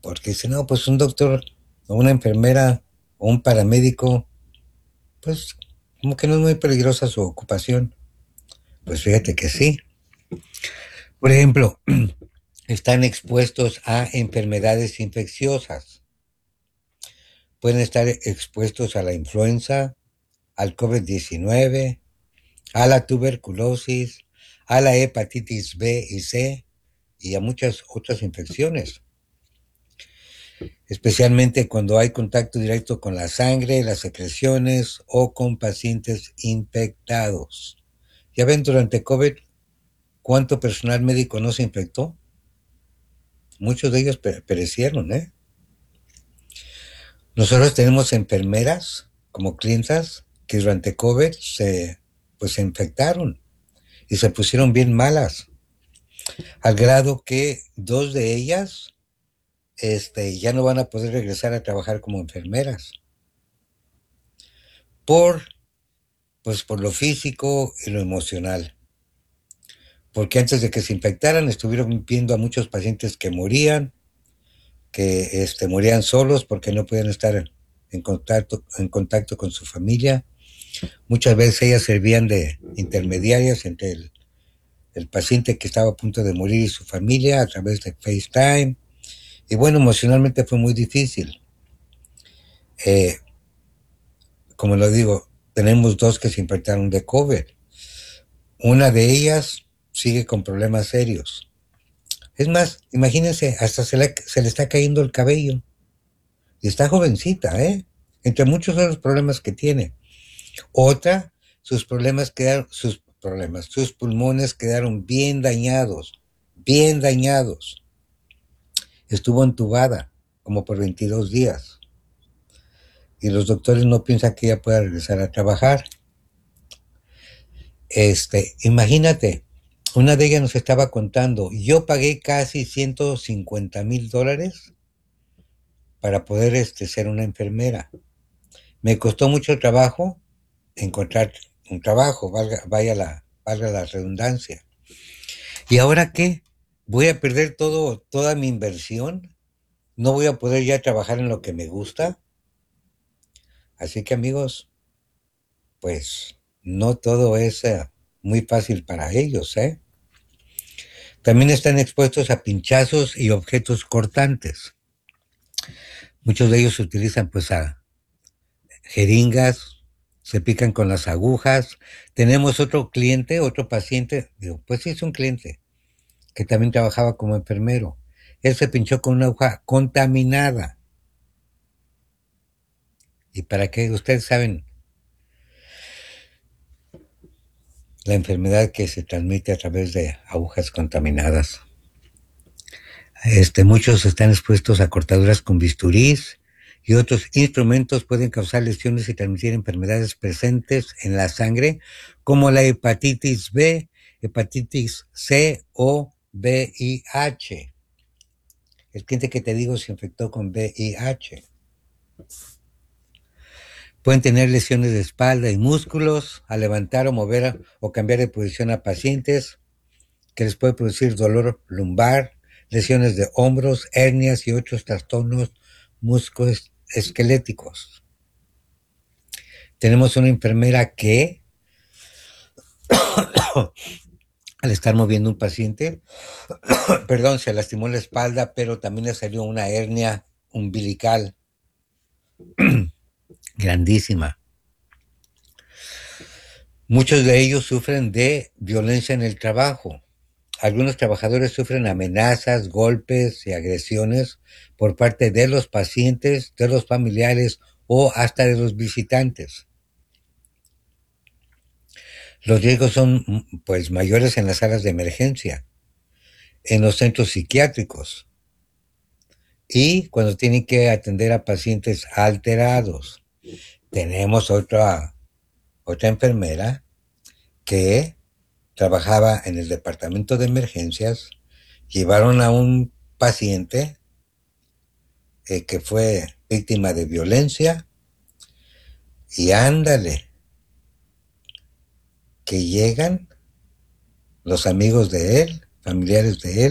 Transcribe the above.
porque dice, no, pues un doctor o una enfermera o un paramédico, pues como que no es muy peligrosa su ocupación. Pues fíjate que sí. Por ejemplo, están expuestos a enfermedades infecciosas. Pueden estar expuestos a la influenza, al COVID-19, a la tuberculosis, a la hepatitis B y C y a muchas otras infecciones, especialmente cuando hay contacto directo con la sangre, las secreciones o con pacientes infectados. Ya ven, durante COVID, ¿cuánto personal médico no se infectó? Muchos de ellos perecieron, ¿eh? Nosotros tenemos enfermeras como clientas que durante COVID se infectaron y se pusieron bien malas, al grado que dos de ellas ya no van a poder regresar a trabajar como enfermeras por, pues, por lo físico y lo emocional. Porque antes de que se infectaran estuvieron viendo a muchos pacientes que morían, que morían solos porque no podían estar en contacto con su familia. Muchas veces ellas servían de intermediarias entre el paciente que estaba a punto de morir y su familia a través de FaceTime. Y bueno, emocionalmente fue muy difícil. Eh, como lo digo, tenemos dos que se infectaron de COVID. Una de ellas sigue con problemas serios. Es más, imagínense, hasta se le está cayendo el cabello. Y está jovencita, ¿eh? Entre muchos de los problemas que tiene. Otra, sus pulmones quedaron bien dañados, bien dañados. Estuvo entubada como por 22 días. Y los doctores no piensan que ella pueda regresar a trabajar. Imagínate, una de ellas nos estaba contando, yo pagué casi $150,000 para poder ser una enfermera. Me costó mucho trabajo encontrar un trabajo, valga la redundancia. ¿Y ahora qué? ¿Voy a perder toda mi inversión? ¿No voy a poder ya trabajar en lo que me gusta? Así que amigos, pues no todo es muy fácil para ellos, ¿eh? También están expuestos a pinchazos y objetos cortantes. Muchos de ellos utilizan pues a jeringas, se pican con las agujas. Tenemos otro cliente, otro paciente, digo, pues sí es un cliente, que también trabajaba como enfermero. Él se pinchó con una aguja contaminada. ¿Y para qué? Ustedes saben la enfermedad que se transmite a través de agujas contaminadas. Muchos están expuestos a cortaduras con bisturís y otros instrumentos pueden causar lesiones y transmitir enfermedades presentes en la sangre, como la hepatitis B, hepatitis C o VIH. El cliente que te digo se infectó con VIH. Pueden tener lesiones de espalda y músculos al levantar o mover o cambiar de posición a pacientes, que les puede producir dolor lumbar, lesiones de hombros, hernias y otros trastornos musculoesqueléticos. Tenemos una enfermera que, al estar moviendo un paciente, perdón, se lastimó la espalda, pero también le salió una hernia umbilical grandísima. Muchos de ellos sufren de violencia en el trabajo. Algunos trabajadores sufren amenazas, golpes y agresiones por parte de los pacientes, de los familiares o hasta de los visitantes. Los riesgos son pues mayores en las salas de emergencia, en los centros psiquiátricos y cuando tienen que atender a pacientes alterados. Tenemos otra enfermera que trabajaba en el departamento de emergencias. Llevaron a un paciente que fue víctima de violencia y ándale, que llegan los amigos de él, familiares de él,